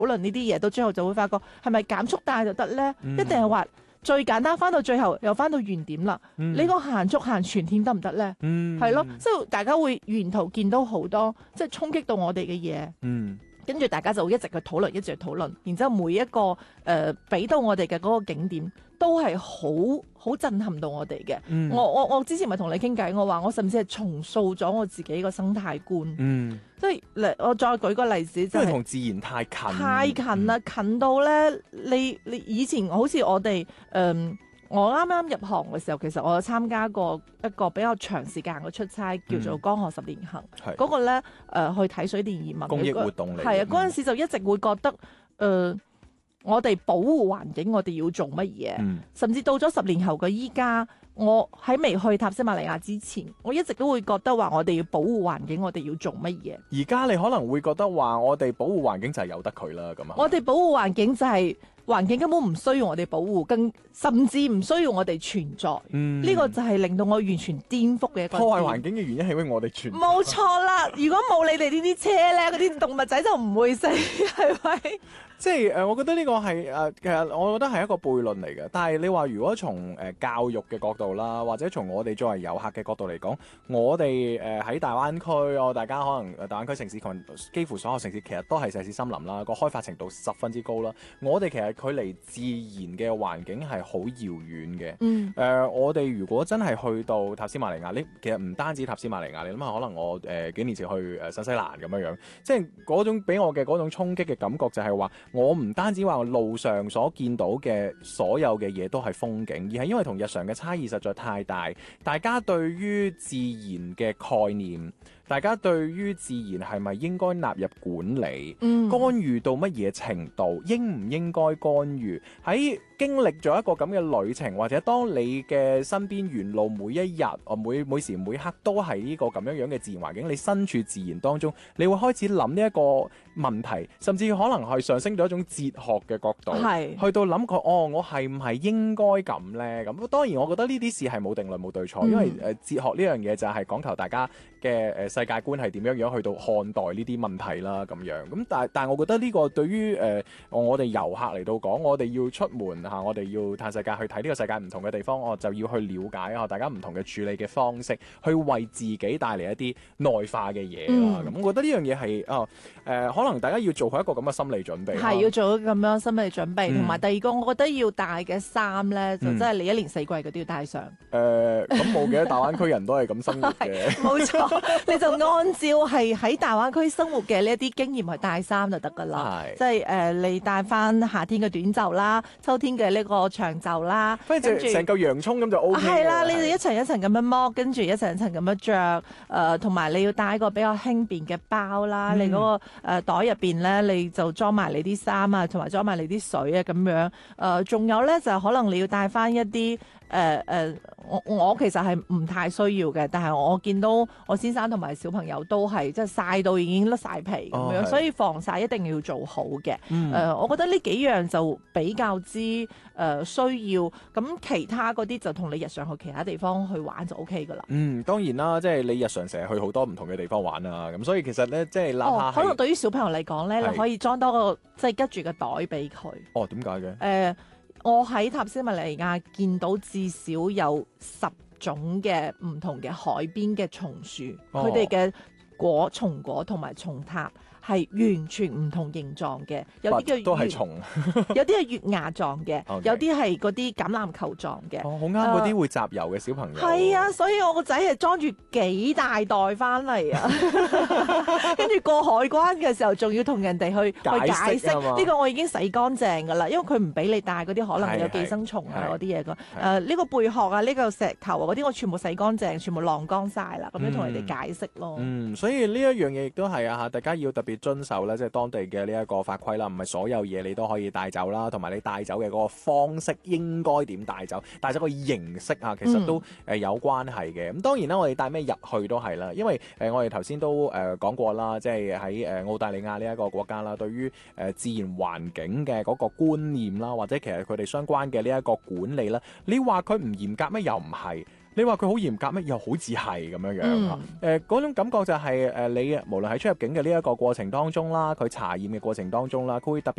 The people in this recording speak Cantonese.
論呢啲嘢，到最後就會發覺係咪減速帶就得咧？一定係話最簡單，翻到最後又翻到原點啦。你個限速限全天得唔得咧？係咯，即係大家會沿途見到好多即係衝擊到我哋嘅嘢。跟住大家就會一直去討論，一直去討論，然之後每一個俾到我哋嘅嗰個景點都係好震撼到我哋嘅。我之前咪同你傾偈，我話我甚至係重塑咗我自己個生態觀。即係我再舉個例子，就係同自然太近啦，近到咧你以前好似我哋我啱啱入行嘅時候，其實我有參加過一個比較長時間嘅出差，叫做江河十年行。嗰個咧去睇水電移民公益活動嚟。 係啊，嗰陣時就一直會覺得我哋保護環境，我哋要做乜嘢？甚至到咗10年後嘅依家，我喺未去塔斯馬尼亞之前，我一直都會覺得話我哋要保護環境，我哋要做乜嘢？ 而家你可能會覺得話我哋保護環境就係由得佢啦，咁啊。 我哋保護環境就係環境根本唔需要我哋保護，甚至唔需要我哋存在。呢個就係令到我完全顛覆嘅一個破壞環境嘅原因係因為我哋存在。 冇錯啦！如果冇你哋呢啲車咧，嗰啲動物仔就唔會死，係咪？ 即係我覺得呢個係其實我覺得係一個悖論嚟嘅。但係你話如果從教育嘅角度啦，或者從我哋作為遊客嘅角度嚟講，我哋喺大灣區，大家可能大灣區城市群幾乎所有城市其實都係石屎森林啦，個開發程度十分之高啦。我哋其實距離自然嘅環境係好遙遠嘅。我哋如果真係去到塔斯馬尼亞，其實唔單止塔斯馬尼亞，你諗下，可能我幾年前去新西蘭咁樣，即係嗰種俾我嘅嗰種衝擊嘅感覺就係話，我唔單止話路上所見到嘅所有嘅嘢都係風景，而係因為同日常嘅差異實在太大，大家對於自然嘅概念，大家對於自然係咪應該納入管理，干預到乜嘢程度，應唔應該干預？喺經歷咗一個咁嘅旅程，或者當你嘅身邊沿路每一日，每時每刻都係呢個咁樣嘅自然環境，你身處自然當中，你會開始諗呢一個問題，甚至可能係上升到一種哲學嘅角度，去到諗佢，我係唔係應該咁呢？咁當然，我覺得呢啲事係冇定論冇對錯，因為哲學呢樣嘢就係講求大家嘅世界觀係點樣去到看待呢啲問題啦，咁樣。咁但係我覺得呢個對於我哋遊客嚟到講，我哋要出門我哋要探世界去睇呢個世界唔同嘅地方，我就要去了解大家唔同嘅處理嘅方式，去為自己帶嚟一啲內化嘅嘢啦。咁我覺得呢樣嘢係可能大家要做好一個咁嘅心理準備， 係要做好咁樣心理準備。同埋第二個，我覺得要帶嘅衫咧，就真係你一年四季嗰啲要帶上。 咁冇嘅，大灣區人都係咁生活嘅。 冇錯，你就按照係喺大灣區生活嘅呢一啲經驗去帶衫就得噶啦。即係你帶翻夏天嘅短袖啦，秋天嘅呢個長袖啦， 跟住成嚿洋葱咁就 O K。係啦，你哋一層一層咁樣剝，跟住一層一層咁樣着。同埋你要帶個比較輕便嘅包啦，你嗰個袋入邊咧，你就裝埋你啲衫啊，同埋裝埋你啲水啊咁樣。仲有咧就可能你要帶翻一啲我其實係唔太需要嘅，但係我見到我先生同埋小朋友都係即係曬到已經甩晒皮咁樣，所以防曬一定要做好嘅。我覺得呢幾樣就比較之需要，咁其他嗰啲就同你日常去其他地方去玩就 OK 噶啦。 當然啦，即係你日常成日去好多唔同嘅地方玩啊，咁所以其實咧即係哪怕可能對於小朋友嚟講咧，你可以裝多個即係拮住個袋俾佢。 點解嘅？ 我喺塔斯馬尼亞見到至少有10種嘅唔同嘅海邊嘅松樹，佢哋嘅松果同埋松塔係完全唔同形狀嘅，有啲都係蟲， 有啲係月牙狀嘅，有啲係嗰啲橄欖球狀嘅。 好啱嗰啲會集郵嘅小朋友。 係啊，所以我個仔係裝住幾大袋翻嚟啊，跟住過海關嘅時候仲要同人哋去解釋呢個我已經洗乾淨㗎啦，因為佢唔俾你帶嗰啲可能有寄生蟲啊嗰啲嘢㗎。呢個貝殼啊，呢個石頭啊嗰啲我全部洗乾淨，全部晾乾晒啦，咁樣同人哋解釋咯。 所以呢一樣嘢亦都係大家要特別遵守咧，即係當地嘅呢一個法規啦，唔係所有嘢你都可以帶走啦，同埋你帶走嘅嗰個方式應該點帶走，帶走個形式其實都有關係嘅。咁當然啦，我哋帶咩入去都係啦，因為我哋頭先都講過啦，即係喺澳大利亞呢一個國家啦，對於自然環境嘅嗰個觀念啦，或者其實佢哋相關嘅呢一個管理啦，你話佢唔嚴格咩？又唔係。 你話佢好嚴格咩？又好似係咁樣樣嚇。嗰種感覺就係你無論喺出入境嘅呢一個過程當中啦，佢查驗嘅過程當中啦，佢會特別